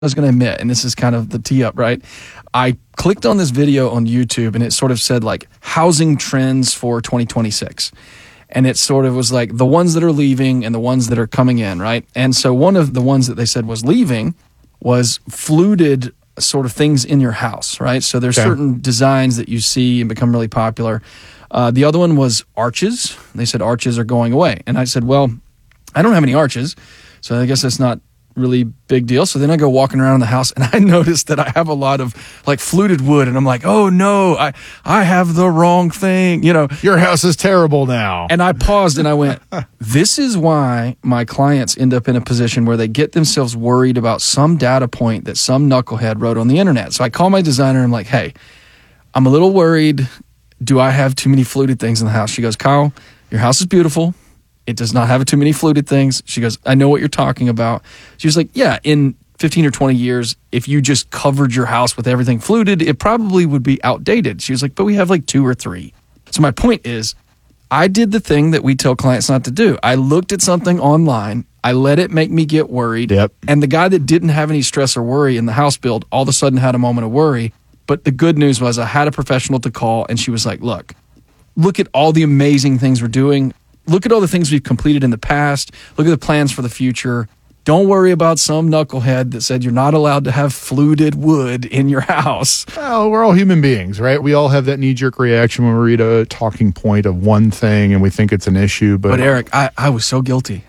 was going to admit, and this is kind of the tee up, right? I clicked on this video on YouTube and it sort of said like housing trends for 2026. And it sort of was like the ones that are leaving and the ones that are coming in, right? And so one of the ones that they said was leaving was fluted sort of things in your house, right? So there's certain designs that you see and become really popular. The other one was arches. They said arches are going away. And I said, well, I don't have any arches, so I guess that's not really big deal. So then I go walking around the house and I noticed that I have a lot of like fluted wood, and I'm like, oh no, I have the wrong thing. You know, your house is terrible now. And I paused and I went, this is why my clients end up in a position where they get themselves worried about some data point that some knucklehead wrote on the internet. So I call my designer and I'm like, hey, I'm a little worried. Do I have too many fluted things in the house? She goes, Kyle, your house is beautiful. It does not have too many fluted things. She goes, I know what you're talking about. She was like, yeah, in 15 or 20 years, if you just covered your house with everything fluted, it probably would be outdated. She was like, but we have like 2 or 3. So my point is, I did the thing that we tell clients not to do. I looked at something online. I let it make me get worried. Yep. And the guy that didn't have any stress or worry in the house build all of a sudden had a moment of worry. But the good news was I had a professional to call, and she was like, look at all the amazing things we're doing. Look at all the things we've completed in the past. Look at the plans for the future. Don't worry about some knucklehead that said you're not allowed to have fluted wood in your house. Well, we're all human beings, right? We all have that knee-jerk reaction when we read a talking point of one thing and we think it's an issue. But Eric, I was so guilty.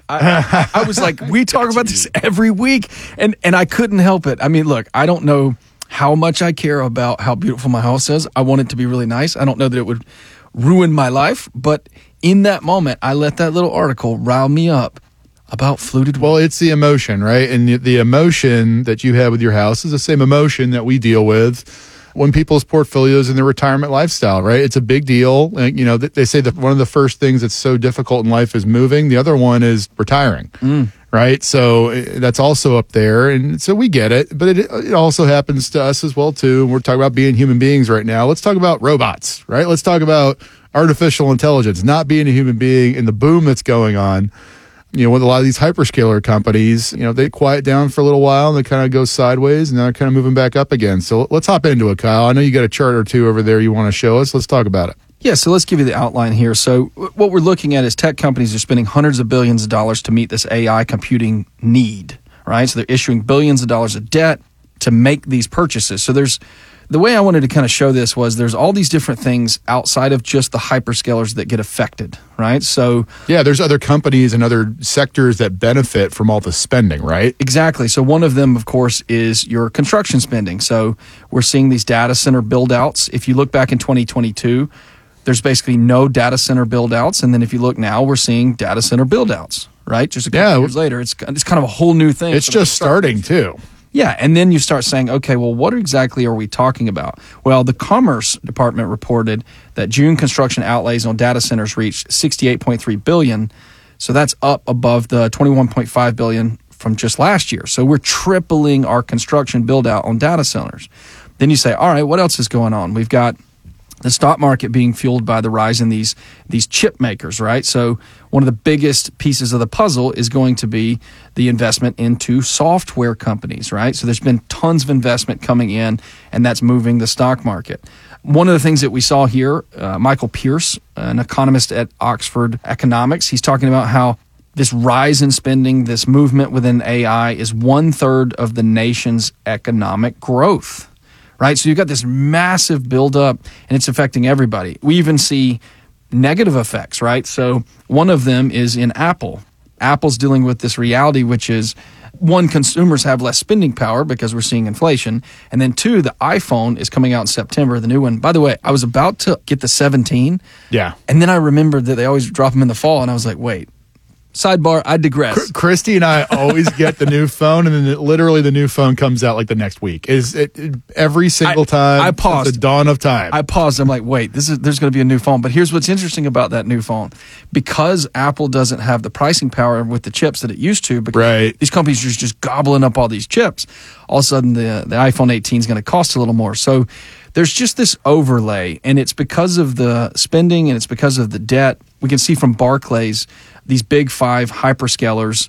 I was like, we talk about this every week, and I couldn't help it. I mean, look, I don't know how much I care about how beautiful my house is. I want it to be really nice. I don't know that it would ruin my life, but in that moment, I let that little article rile me up about fluted wood. Well, it's the emotion, right? And the emotion that you have with your house is the same emotion that we deal with when people's portfolios in their retirement lifestyle, right? It's a big deal. You know, they say that one of the first things that's so difficult in life is moving. The other one is retiring, right? So that's also up there. And so we get it, but it also happens to us as well, too. We're talking about being human beings right now. Let's talk about robots, right? Let's talk about artificial intelligence, not being a human being, and the boom that's going on. You know, with a lot of these hyperscaler companies, you know, they quiet down for a little while and they kind of go sideways, and now they're kind of moving back up again. So let's hop into it, Kyle. I know you got a chart or two over there you want to show us. Let's talk about it. Yeah, so let's give you the outline here. So what we're looking at is tech companies are spending hundreds of billions of dollars to meet this AI computing need, right? So they're issuing billions of dollars of debt to make these purchases. So the way I wanted to kind of show this was there's all these different things outside of just the hyperscalers that get affected, right? So yeah, there's other companies and other sectors that benefit from all the spending, right? Exactly. So one of them, of course, is your construction spending. So we're seeing these data center build-outs. If you look back in 2022, there's basically no data center build-outs. And then if you look now, we're seeing data center build-outs, right? Just a couple years later. It's kind of a whole new thing. It's just starting, too. Yeah, and then you start saying, okay, well, what exactly are we talking about? Well, the Commerce Department reported that June construction outlays on data centers reached $68.3 billion. So that's up above the $21.5 billion from just last year. So we're tripling our construction build-out on data centers. Then you say, all right, what else is going on? We've got the stock market being fueled by the rise in these chip makers, right? So one of the biggest pieces of the puzzle is going to be the investment into software companies, right? So there's been tons of investment coming in, and that's moving the stock market. One of the things that we saw here, Michael Pierce, an economist at Oxford Economics, he's talking about how this rise in spending, this movement within AI is 1/3 of the nation's economic growth. Right? So you've got this massive buildup, and it's affecting everybody. We even see negative effects, right? So one of them is in Apple. Apple's dealing with this reality, which is, one, consumers have less spending power because we're seeing inflation. And then two, the iPhone is coming out in September, the new one. By the way, I was about to get the 17. Yeah. And then I remembered that they always drop them in the fall, and I was like, wait. Sidebar, I digress. Christy and I always get the new phone, and then literally the new phone comes out like the next week. Is it every single time? I paused. At the dawn of time. I paused. I'm like, wait, there's going to be a new phone. But here's what's interesting about that new phone. Because Apple doesn't have the pricing power with the chips that it used to, because these companies are just gobbling up all these chips, all of a sudden the iPhone 18 is going to cost a little more. So there's just this overlay, and it's because of the spending and it's because of the debt. We can see from Barclays, these big 5 hyperscalers,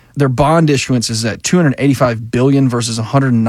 Their bond issuance is at $285 billion versus $109